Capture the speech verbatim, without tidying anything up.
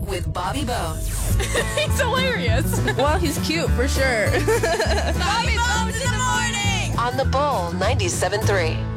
with Bobby Bones. He's hilarious. Well, he's cute for sure. Bobby Bones in the morning on the Bull ninety-seven point three.